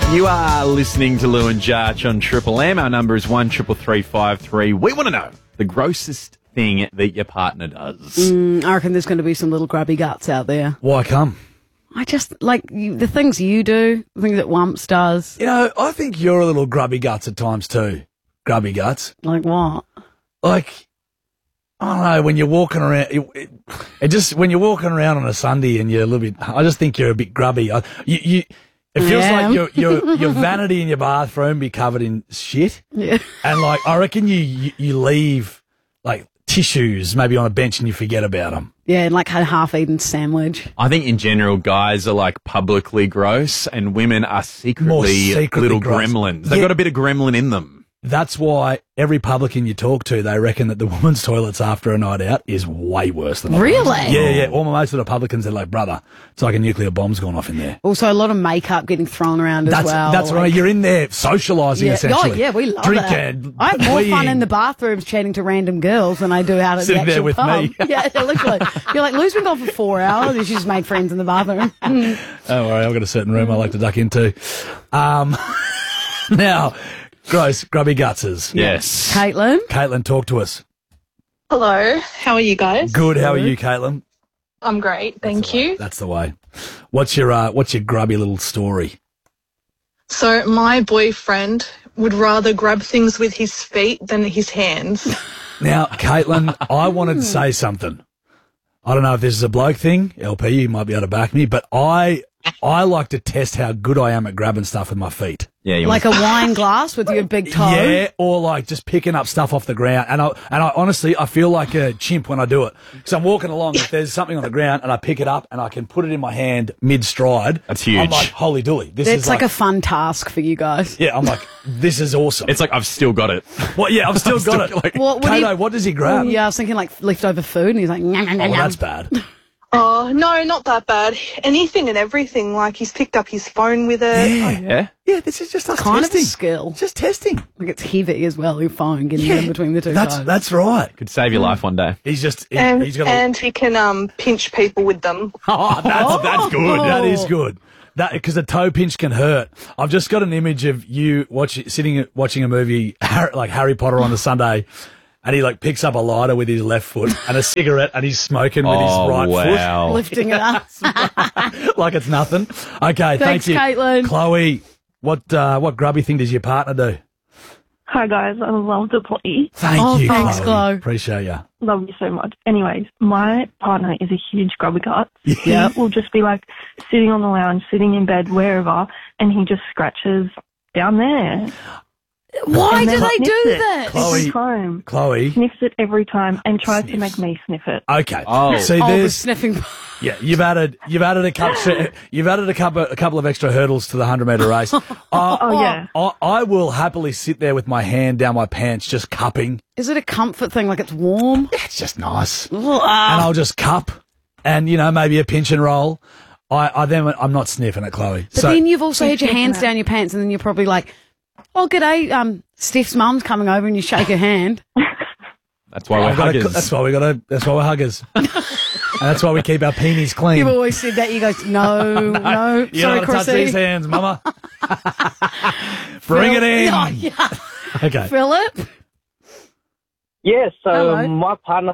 You are listening to Lou and Jarch on Triple M. Our number is 133353. We want to know the grossest thing that your partner does. I reckon there's going to be some little grubby guts out there. Why come? I just, like, the things you do, the things that Wumps does. You know, I think you're a little grubby guts at times too. Grubby guts. Like what? Like, I don't know, when you're walking around, when you're walking around on a Sunday and you're a little bit, I just think you're a bit grubby. It feels like your vanity in your bathroom be covered in shit. Yeah. And like, I reckon you leave like tissues maybe on a bench and you forget about them. Yeah, and like a half-eaten sandwich. I think in general, guys are like publicly gross and women are More secretly little gross. gremlins. They've Yeah. got a bit of gremlin in them. That's why every publican you talk to, they reckon that the women's toilets after a night out is way worse than Really? Yeah. Most of the publicans are like, brother, it's like a nuclear bomb's gone off in there. Also, a lot of makeup getting thrown around as well. That's right. You're in there socialising essentially. Oh, yeah, we love Drinking, that. I have more fun peeing. in the bathrooms chatting to random girls than I do out at Sitting the there actual with pub. me. Yeah, literally. You're like, Lou's been gone for 4 hours and she's made friends in the bathroom. Don't worry, I've got a certain room I like to duck into. Now, gross, grubby gutses. Yes. Caitlin, talk to us. Hello, how are you guys? Good, how are you, Caitlin? I'm great, thank you. That's the way. What's your grubby little story? So my boyfriend would rather grab things with his feet than his hands. Now, Caitlin, I wanted to say something. I don't know if this is a bloke thing, LP, you might be able to back me, but I like to test how good I am at grabbing stuff with my feet. Yeah, like a wine glass with your big toe. Yeah, or like just picking up stuff off the ground. And I honestly, I feel like a chimp when I do it. So I'm walking along, if there's something on the ground and I pick it up and I can put it in my hand mid-stride. That's huge. I'm like, holy dooly. It's like a fun task for you guys. Yeah, I'm like, this is awesome. It's like, I've still got it. Well, yeah, I've still got it. Like, Kato, what does he grab? Yeah, I was thinking like leftover food, and he's like, nyam, nyam, nyam, Oh, nyam. that's bad. Oh, no, not that bad. Anything and everything, like he's picked up his phone with it. Yeah. Yeah, this is just us Kind of a testing. skill. Just testing. Like it's heavy as well, your phone getting in between the two toes. That's right. Could save your life one day. He's just And, he's got and he can pinch people with them. Oh, that's good. That is good. That because a toe pinch can hurt. I've just got an image of you watching a movie like Harry Potter on a Sunday, and he like picks up a lighter with his left foot and a cigarette, and he's smoking with his right wow. Lifting it up. foot like it's nothing. Okay, Thanks, thank you, Caitlin. Chloe. What grubby thing does your partner do? Hi guys, I love to play. Thank you, thanks, Chloe. Chloe. Appreciate you. Love you so much. Anyways, my partner is a huge grubby gut. Yeah. We'll just be like sitting on the lounge, sitting in bed, wherever, and he just scratches down there. Why And do then they sniffs do it that? Every time. Chloe. Sniffs it every time and tries to make me sniff it. Okay. Oh. See, Oh, the there's sniffing. yeah. You've added a couple of extra hurdles to the 100-meter race. Yeah. I will happily sit there with my hand down my pants, just cupping. Is it a comfort thing? Like it's warm? It's just nice. And Ah. I'll just cup and, maybe a pinch and roll. I'm not sniffing it, Chloe. But then you've also had your hands down your pants, and then you're probably like, "Oh, g'day, Steph's mum's coming over," and you shake her hand. That's why we're huggers. That's why we're huggers. And that's why we keep our peenies clean. You've always said that. You go, no, You sorry, don't touch Chrissy. these hands, mama. Bring it in. Oh, yeah. Okay. Philip. Yeah, so Hello. my partner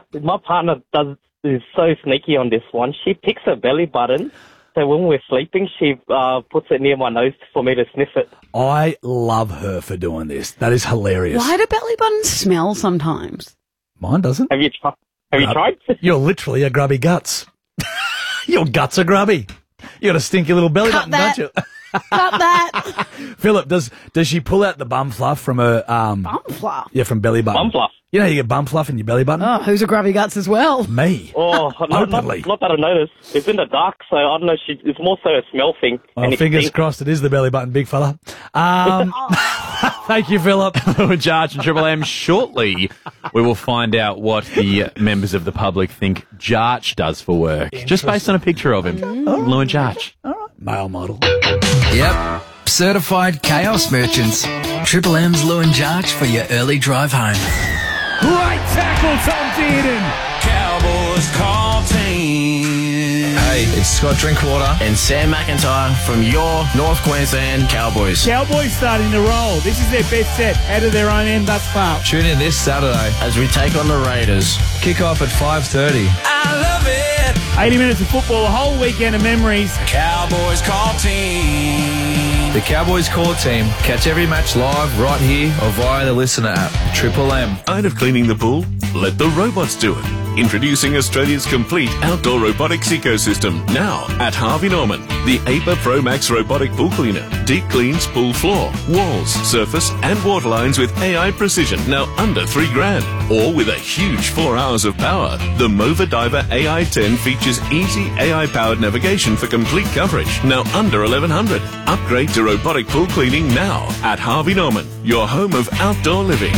is so sneaky on this one. She picks her belly button, so when we're sleeping, she puts it near my nose for me to sniff it. I love her for doing this. That is hilarious. Why do belly buttons smell sometimes? Mine doesn't. Have you tried? You're literally a grubby guts. Your guts are grubby. You got a stinky little belly Cut button, that. don't you? Cut that. Philip, does she pull out the bum fluff from her Bum fluff. Yeah, from belly button. Bum fluff. You know you get bum fluff in your belly button? Oh, who's a grubby guts as well? Me. Oh, not that I noticed. It's in the dark, so I don't know. It's more so a smell thing. Well, and it fingers stinks. crossed it is the belly button, big fella. Thank you, Philip. With Jarch and Triple M. Shortly, we will find out what the members of the public think Jarch does for work, just based on a picture of him. Lou and Jarch. Male model. Yep. Certified chaos merchants. Triple M's Lou and Jarch for your early drive home. Great tackle, Tom Dearden. Cowboys call team. Hey, it's Scott Drinkwater and Sam McIntyre from your North Queensland Cowboys. Cowboys starting to roll. This is their best set out of their own end thus far. Tune in this Saturday as we take on the Raiders. Kick off at 5:30. I love it. 80 minutes of football, a whole weekend of memories. Cowboys Call Team. The Cowboys Core Team. Catch every match live right here or via the Listener app. Triple M. Tired of cleaning the pool? Let the robots do it. Introducing Australia's complete outdoor robotics ecosystem. Now at Harvey Norman. The APA Pro Max robotic pool cleaner. Deep cleans pool floor, walls, surface and water lines with AI precision. Now under $3,000. Or with a huge 4 hours of power. The Mova Diver AI-10 features easy AI-powered navigation for complete coverage. Now under $1,100. Upgrade to robotic pool cleaning now at Harvey Norman. Your home of outdoor living.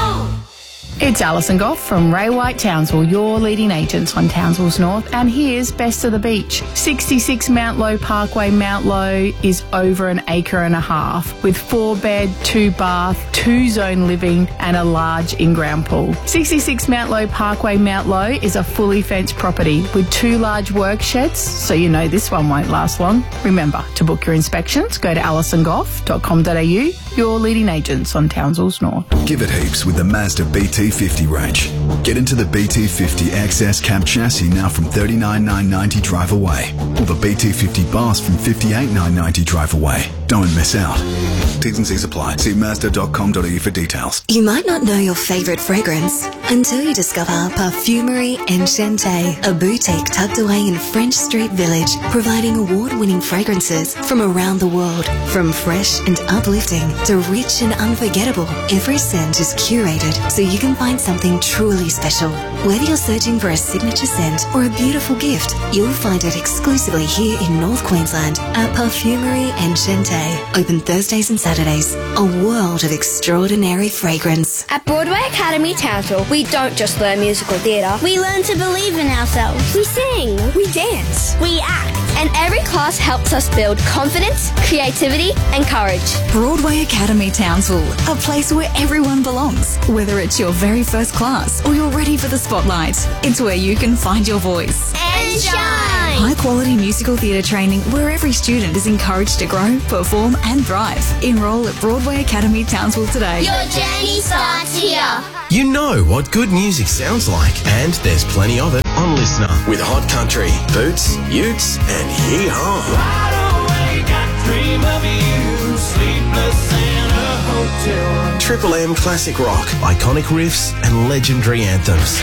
It's Alison Goff from Ray White Townsville, your leading agents on Townsville's North, and here's Best of the Beach. 66 Mount Low Parkway. Mount Low is over an acre and a half with 4-bed, 2-bath, 2-zone living and a large in-ground pool. 66 Mount Low Parkway. Mount Low is a fully fenced property with 2 large work sheds, so you know this one won't last long. Remember, to book your inspections, go to alisongoff.com.au, your leading agents on Townsville's North. Give it heaps with the Mazda BT50 range. Get into the BT50 XS cab chassis now from $39,990 drive away, or the BT50 Boss from $58,990 drive away. Don't miss out. T's and C's apply. See Mazda.com.au for details. You might not know your favourite fragrance until you discover Parfumerie Enchanté, a boutique tucked away in French Street Village, providing award-winning fragrances from around the world. From fresh and uplifting to rich and unforgettable, every scent is curated so you can find something truly special. Whether you're searching for a signature scent or a beautiful gift, you'll find it exclusively here in North Queensland at Parfumerie Enchanté. Open Thursdays and Saturdays. A world of extraordinary fragrance. At Broadway Academy Townsville, we don't just learn musical theatre. We learn to believe in ourselves. We sing. We dance. We act. And every class helps us build confidence, creativity and courage. Broadway Academy Townsville, a place where everyone belongs. Whether it's your very first class or you're ready for the spotlight, it's where you can find your voice. And shine! High quality musical theatre training where every student is encouraged to grow, perform and thrive. Enrol at Broadway Academy Townsville today. Your journey starts here. You know what good music sounds like, and there's plenty of it on Listener with Hot Country, Boots, Utes and Yee-Haw. Wide awake, I dream of you, sleepless in a hotel. Triple M classic rock, iconic riffs and legendary anthems.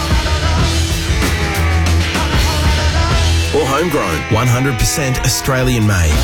Or homegrown, 100% Australian made.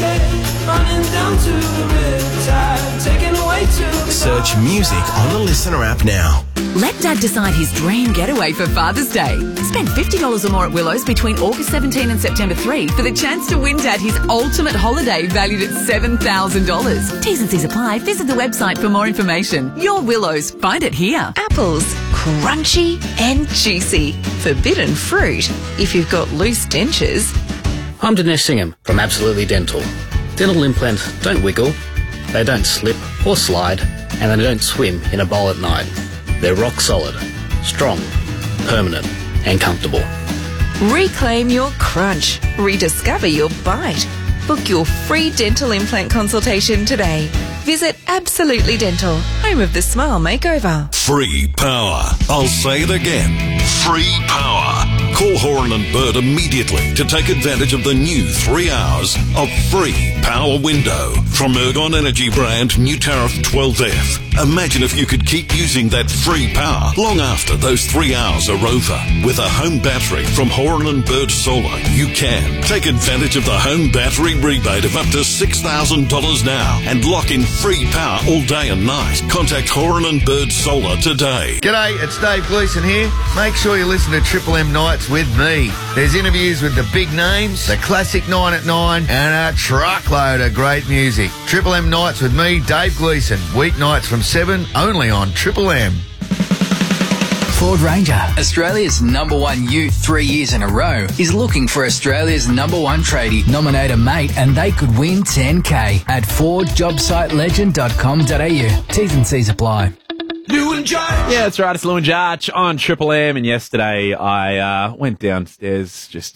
Search music on the Listener app now. Let Dad decide his dream getaway for Father's Day. Spend $50 or more at Willows between August 17 and September 3 for the chance to win Dad his ultimate holiday valued at $7,000. T's and C's apply. Visit the website for more information. Your Willows. Find it here. Apples, crunchy and juicy. Forbidden fruit if you've got loose dentures. I'm Dinesh Singham from Absolutely Dental. Dental implants don't wiggle, they don't slip or slide, and they don't swim in a bowl at night. They're rock solid, strong, permanent, and comfortable. Reclaim your crunch. Rediscover your bite. Book your free dental implant consultation today. Visit Absolutely Dental, home of the Smile Makeover. Free power. I'll say it again. Free power. Call Horan and Bird immediately to take advantage of the new 3 hours of free power window from Ergon Energy brand new tariff 12F. Imagine if you could keep using that free power long after those 3 hours are over. With a home battery from Horan and Bird Solar, you can take advantage of the home battery rebate of up to $6,000 now and lock in free power all day and night. Contact Horan and Bird Solar today. G'day, it's Dave Gleeson here. Make sure you listen to Triple M Nights with me. There's interviews with the big names, the classic 9 at 9, and a truckload of great music. Triple M Nights with me, Dave Gleeson. Weeknights from 7, only on Triple M. Ford Ranger, Australia's #1 youth 3 years in a row, is looking for Australia's #1 tradie. Nominate a mate and they could win $10K at FordJobsiteLegend.com.au. T's and C's apply. Lou and Jarch. Yeah, that's right. It's Lou and Jarch on Triple M. And yesterday I went downstairs, just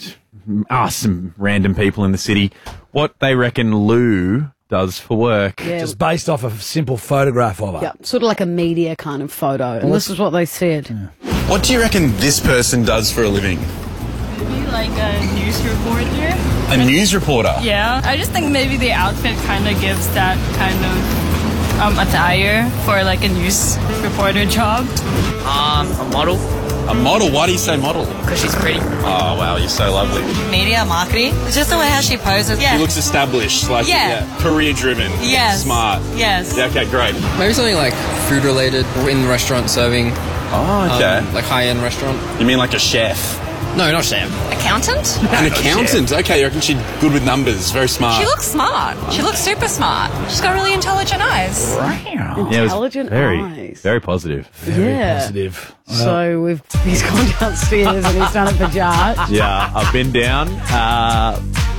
ask some random people in the city what they reckon Lou does for work. Yeah. Just based off a simple photograph of her. Yeah, sort of like a media kind of photo. And this is what they said. What do you reckon this person does for a living? Maybe like a news reporter. A news reporter? Yeah. I just think maybe the outfit kind of gives that kind of attire for like a news reporter job. A model. A model? Why do you say model? Because she's pretty. Oh, wow, you're so lovely. Media marketing. It's just the way how she poses. She looks established, like career-driven, Yes. smart. Yes. Yeah, okay, great. Maybe something like food-related, in the restaurant serving. Oh, okay. Like high-end restaurant. You mean like a chef? No, not chef. Accountant? An accountant? Okay, you reckon she's good with numbers, very smart. She looks smart. She looks super smart. She's got really intelligent eyes. Intelligent very, eyes. very positive. Yeah. Positive. So he's gone downstairs and he's done it for Jarch. Yeah, I've been down.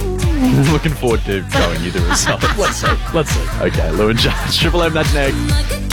Looking forward to showing you the results. Let's see. Okay, Lou and Jarch, Triple M, that's next.